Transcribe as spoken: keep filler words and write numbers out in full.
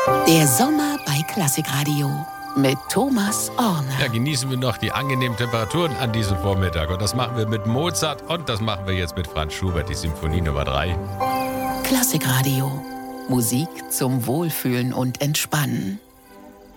Der Sommer bei Klassikradio mit Thomas Orne. Ja, genießen wir noch die angenehmen Temperaturen an diesem Vormittag. Und das machen wir mit Mozart und das machen wir jetzt mit Franz Schubert, die Symphonie Nummer drei. Klassikradio. Musik zum Wohlfühlen und Entspannen.